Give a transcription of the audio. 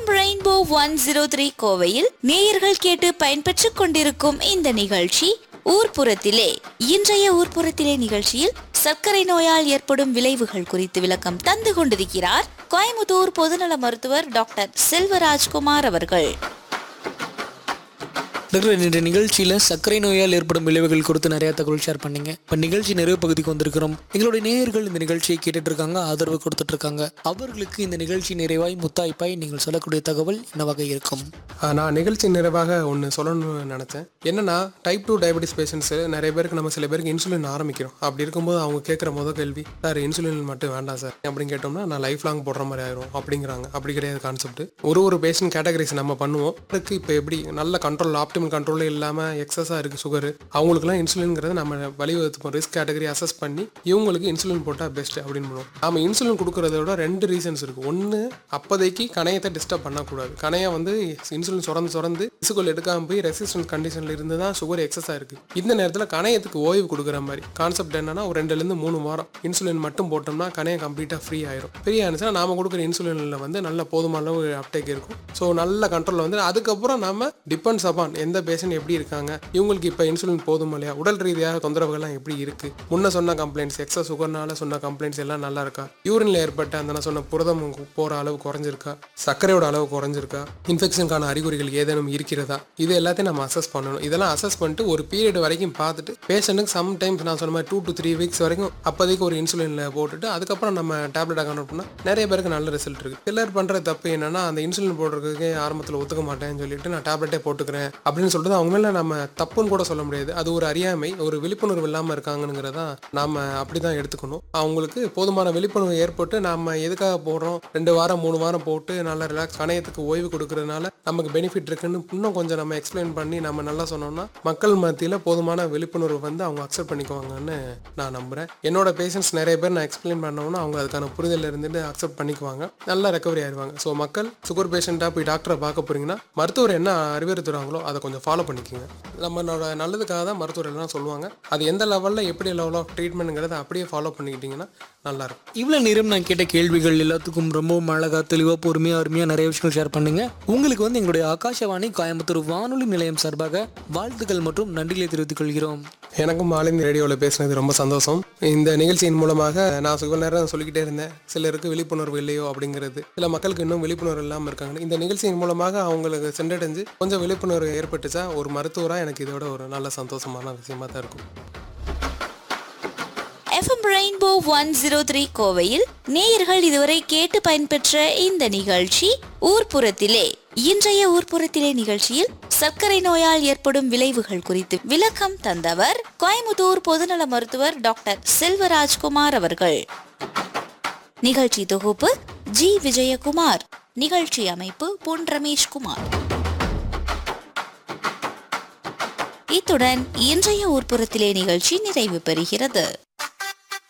FM rainbow 103 கோவையில் நேயர்கள் கேட்டு பயன்பெற்றுக் கொண்டிருக்கும் இந்த நிகழ்ச்சி ஊர்ப்புறத்திலே. இன்றைய ஊர்ப்புறத்திலே நிகழ்ச்சியில் சர்க்கரை நோயால் ஏற்படும் விளைவுகள் குறித்து விளக்கம் தந்து கொண்டிருக்கிறார் கோயம்புத்தூர் பொதுநல மருத்துவர் டாக்டர் செல்வராஜ்குமார் அவர்கள். இந்த நிகழ்ச்சியில சர்க்கரை நோயால் ஏற்படும் விளைவுகள் குறித்து நிறைய தகவல் ஷேர் பண்ணீங்க. இப்ப நிகழ்ச்சி நிறைவு பகுதிக்கு வந்திருக்கிறோம். எங்களுடைய நேயர்கள் இந்த நிகழ்ச்சியை கேட்டுட்டு இருக்காங்க, ஆதரவு கொடுத்துட்டு இருக்காங்க. அவர்களுக்கு இந்த நிகழ்ச்சி நிறைவாய் முத்தாய்ப்பாய் நீங்கள் சொல்லக்கூடிய தகவல் என்னவாக இருக்கும்? நான் நிகழ்ச்சி நிறைவாக ஒன்று சொல்லணும்னு நினச்சேன். என்னன்னா, டைப் 2 டயபெட்டிஸ் பேஷண்ட்ஸ் நிறைய பேருக்கு நம்ம சில பேருக்கு இன்சுலின் ஆரம்பிக்கிறோம். அப்படி இருக்கும்போது அவங்க கேட்குற முதல் கேள்வி, சார் இன்சுலின் மட்டும் வேண்டாம் சார் அப்படின்னு கேட்டோம்னா நான் லைஃப் லாங் போடுற மாதிரி ஆயிரும் அப்படிங்கிறாங்க. அப்படி கிடையாது கான்செப்ட். ஒரு பேஷண்ட் கேட்டகரிஸ் நம்ம பண்ணுவோம். அதுக்கு இப்போ எப்படி நல்ல கண்ட்ரோல் ஆப்டிமல் கண்ட்ரோலே இல்லாமல் எக்ஸஸாக இருக்குது சுகர், அவங்களுக்குலாம் இன்சுலின்ங்கிறத நம்ம வழிவகுத்துப்போம். ரிஸ்க் கேட்டகரி அசஸ் பண்ணி இவங்களுக்கு இன்சுலின் போட்டால் பெஸ்ட் அப்படின்னு பண்ணுவோம். நம்ம இன்சுலின் கொடுக்கறத விட 2 ரீசன்ஸ் இருக்குது. ஒன்று, அப்போதைக்கு கணையத்தை டிஸ்டர்ப் பண்ணக்கூடாது. கணையம் வந்து இன்சுலின் சுரந்து இசுக்குள் எடுக்காமல் போய் ரெசிஸ்டன்ஸ் கண்டிஷனில் இருந்து தான் சுகர் எக்ஸஸாக இருக்குது. இந்த நேரத்தில் கணையத்துக்கு ஓய்வு கொடுக்குற மாதிரி கான்செப்ட் என்னன்னா, ஒரு 2-3 வாரம் இன்சுலின் மட்டும் போட்டோம்னா கணையம் கம்ப்ளீட்டாக ஃப்ரீ ஆயிரும். ஃப்ரீ ஆனிச்சுன்னா நாம கொடுக்குற இன்சுலினில் வந்து நல்ல போதுமான அளவு அப்டேக் இருக்கும். ஸோ நல்ல கண்ட்ரோல் வந்து அதுக்கப்புறம் நம்ம டிபெண்ட்ஸ் அப்பான் எந்த பேஷண்ட் எப்படி இருக்காங்க, இவங்களுக்கு இப்போ இன்சுலின் போதும் இல்லையா, உடல் ரீதியாக தொந்தரவுகள்லாம் எப்படி இருக்குது, முன்ன சொன்ன கம்ப்ளைண்ட்ஸ் எக்ஸஸ் சுகர்னால சொன்ன கம்ப்ளைண்ட்ஸ் எல்லாம் நல்லா இருக்கா, யூரின்ல ஏற்பட்ட அந்த நான் சொன்ன புரதம் போகிற அளவு குறைஞ்சிருக்கா, சர்க்கரையோட அளவு குறைஞ்சிருக்கா, இன்ஃபெக்ஷனுக்கான அறிகுறிகள் ஏதேனும் இருக்கிறதா, இது எல்லாத்தையும் நம்ம அசஸ் பண்ணணும். இதெல்லாம் அசஸ் பண்ணிட்டு ஒரு பீரியட் வரைக்கும் பார்த்துட்டு பேஷண்ட்டுக்கு சம்டைம்ஸ் நான் சொன்ன மாதிரி 2 to 3 வீக்ஸ் வரைக்கும் அப்போதைக்கு ஒரு இன்சுலினில் போட்டுட்டு அதுக்கப்புறம் நம்ம டேப்லெட் கன்வெர்ட் பண்ணால் நிறைய பேருக்கு நல்ல ரிசல்ட் இருக்குது. சிலர் பண்ணுற தப்பு என்னன்னா, அந்த இன்சுலின் போடுறதுக்கு ஆரம்பத்தில் ஒத்துக்க மாட்டேன்னு சொல்லிட்டு நான் டேப்லெட்டே போட்டுக்கிறேன் அப்படின்னு சொல்லிட்டு அவங்க மேலே நம்ம தப்புன்னு கூட சொல்ல முடியாது. அது ஒரு அறியாமை, ஒரு விழிப்புணர்வு இல்லாமல் இருக்காங்கிறதா நாம அப்படிதான் எடுத்துக்கணும். அவங்களுக்கு போதுமான விழிப்புணர்வு ஏற்பட்டு நாம எதுக்காக போடுறோம், 2 வாரம் 3 வாரம் போட்டு நல்லா ரிலாக்ஸ் கணையத்துக்கு ஓய்வு கொடுக்கறதுனால நமக்கு பெனிஃபிட் இருக்குன்னு இன்னும் கொஞ்சம் நம்ம எக்ஸ்பிளைன் பண்ணி நம்ம நல்லா சொன்னோம்னா மக்கள் மத்தியில் போதுமான விழிப்புணர்வு வந்து அவங்க அக்செப்ட் பண்ணிக்குவாங்கன்னு நான் நம்புறேன். என்னோட பேஷண்ட்ஸ் நிறைய பேர் நான் எக்ஸ்பிளைன் பண்ணோம்னா அவங்க அதுக்கான புரிதல் இருந்துட்டு அக்செப்ட் பண்ணிக்குவாங்க, நல்லா ரெக்கவரி ஆயிடுவாங்க. ஸோ மக்கள் சுகர் பேஷண்ட்டாக போய் டாக்டரை பார்க்க போறீங்கன்னா மருத்துவர் என்ன அறிவுறுத்துறாங்களோ அதை கொஞ்சம் ஃபாலோ பண்ணிக்கோங்க. நம்மளோட நல்லதுக்காக தான் மருத்துவர் எல்லாம் சொல்லுவாங்க. அது எந்த லெவலில் எப்படி லெவல் ஆஃப் ட்ரீட்மெண்ட்ங்கிறத அப்படியே ஃபாலோ பண்ணிக்கிட்டிங்கன்னா நல்லாயிருக்கும். இவ்வளோ நேரம் நான் கேட்ட கேள்விகள் எல்லாத்துக்கும் ரொம்பவும் அழகாக தெளிவாக பொறுமையாக அருமையாக நிறைய விஷயங்கள் ஷேர் பண்ணுங்க. உங்களுக்கு வந்து எங்களுடைய ஆகாஷவாணி கோயம்புத்தூர் வானொலி நிலையம் சார்பாக வாழ்த்துக்கள் மற்றும் நன்றிகளை தெரிவித்துக் கொள்கிறோம். எனக்கும் மாலினி ரேடியோவில் பேசுனது ரொம்ப சந்தோஷம். இந்த நிகழ்ச்சியின் மூலமாக நான் சில நேரம் சொல்லிக்கிட்டே இருந்தேன், சிலருக்கு விழிப்புணர்வு இல்லையோ அப்படிங்கிறது, சில மக்களுக்கு இன்னும் விழிப்புணர்வு இல்லாமல் இருக்காங்க. இந்த நிகழ்ச்சியின் மூலமாக அவங்களுக்கு சென்றடைஞ்சு கொஞ்சம் விழிப்புணர்வு ஏற்பட்டுச்சா ஒரு மருத்துவராக எனக்கு இதோட ஒரு நல்ல சந்தோஷமான விஷயமா தான் இருக்கும். எஃப்எம் ரெயின்போ 103 கோவையில் நேயர்கள் இதுவரை கேட்டு பயன்பெற்ற இந்த நிகழ்ச்சி ஊர்ப்புறத்திலே. இன்றைய ஊர்ப்புறத்திலே நிகழ்ச்சியில் சர்க்கரை நோயால் ஏற்படும் விளைவுகள் குறித்து விளக்கம் தந்தவர் கோயம்புத்தூர் பொதுநல மருத்துவர் டாக்டர் செல்வராஜ்குமார் அவர்கள். நிகழ்ச்சி தொகுப்பு ஜி விஜயகுமார், நிகழ்ச்சி அமைப்பு பொன் ரமேஷ்குமார். இத்துடன் இன்றைய ஊர்ப்புறத்திலே நிகழ்ச்சி நிறைவு பெறுகிறது.